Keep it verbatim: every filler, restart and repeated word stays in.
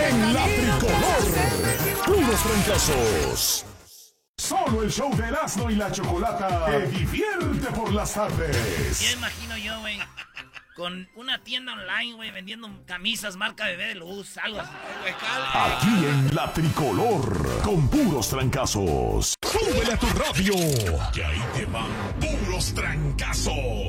en la tricolor. Puros trancazos. Solo el show de Erasmo y la Chocolata te divierte por las tardes. Ya imagino yo, güey, con una tienda online, güey, vendiendo camisas marca Bebé de Luz, algo así. Aquí en la tricolor, con puros trancazos. ¡Súbele a tu radio! Que ahí te van puros trancazos.